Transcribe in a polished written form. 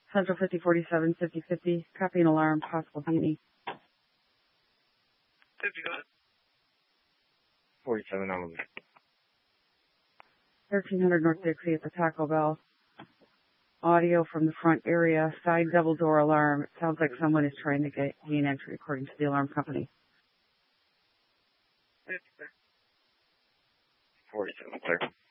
Central 5047, 5050. Copy and alarm, possible D&E. 50, go ahead. 47 on 1300 North Dixie at the Taco Bell. Audio from the front area, side double door alarm. It sounds like someone is trying to gain entry according to the alarm company. 50, sir. 47, clear.